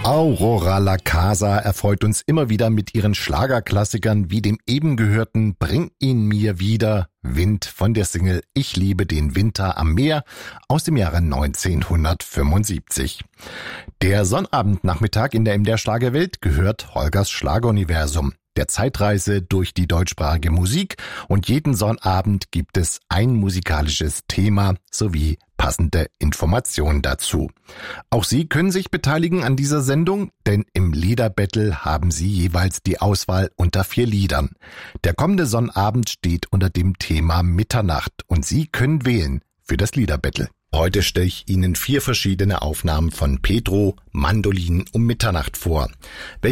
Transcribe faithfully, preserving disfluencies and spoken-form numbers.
Aurora La Casa erfreut uns immer wieder mit ihren Schlagerklassikern wie dem eben gehörten Bring ihn mir wieder, Wind von der Single Ich liebe den Winter am Meer aus dem Jahre neunzehnhundertfünfundsiebzig. Der Sonnabendnachmittag in der M D R Schlagerwelt gehört Holgers Schlageruniversum, der Zeitreise durch die deutschsprachige Musik, und jeden Sonnabend gibt es ein musikalisches Thema sowie passende Informationen dazu. Auch Sie können sich beteiligen an dieser Sendung, denn im Liederbattle haben Sie jeweils die Auswahl unter vier Liedern. Der kommende Sonnabend steht unter dem Thema Mitternacht und Sie können wählen für das Liederbattle. Heute stelle ich Ihnen vier verschiedene Aufnahmen von Pedro Mandolin um Mitternacht vor. Welche